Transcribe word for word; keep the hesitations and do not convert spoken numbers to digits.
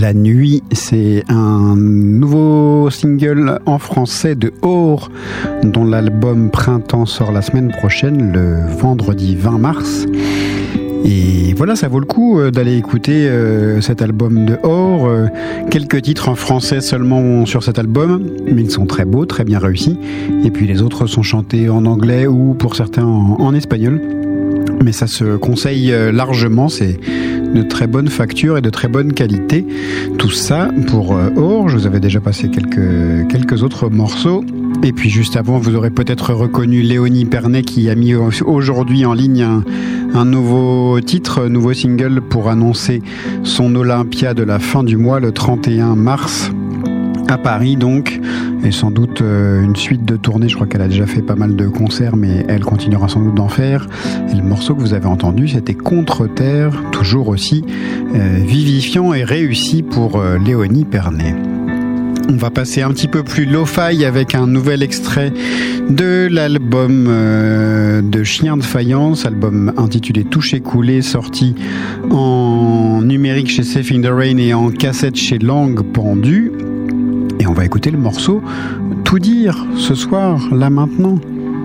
La nuit, c'est un nouveau single en français de Aur, dont l'album Printemps sort la semaine prochaine, le vendredi vingt mars. Et voilà, ça vaut le coup d'aller écouter euh, cet album de Aur. Euh, quelques titres en français seulement sur cet album, mais ils sont très beaux, très bien réussis. Et puis les autres sont chantés en anglais ou pour certains en, en espagnol. Mais ça se conseille largement, c'est de très bonne facture et de très bonne qualité. Tout ça pour euh, Aur. Je vous avais déjà passé quelques, quelques autres morceaux. Et puis juste avant, vous aurez peut-être reconnu Léonie Pernet qui a mis aujourd'hui en ligne un, un nouveau titre, un nouveau single pour annoncer son Olympia de la fin du mois, le trente et un mars. À Paris donc, et sans doute euh, une suite de tournées. Je crois qu'elle a déjà fait pas mal de concerts, mais elle continuera sans doute d'en faire. Et le morceau que vous avez entendu, c'était Contre Terre, toujours aussi euh, vivifiant et réussi pour euh, Léonie Pernet. On va passer un petit peu plus lo-fi avec un nouvel extrait de l'album euh, de Chien de Faïence, album intitulé Toucher Coulé, sorti en numérique chez Safe in the Rain et en cassette chez Langue Pendue. Et on va écouter le morceau Tout dire ce soir, là maintenant.